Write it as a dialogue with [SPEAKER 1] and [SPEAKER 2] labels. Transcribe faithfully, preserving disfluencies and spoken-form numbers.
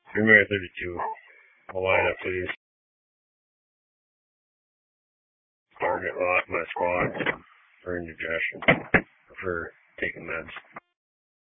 [SPEAKER 1] Premier thirty-two. I'll line up, please. Target lock my squad for indigestion, for taking meds.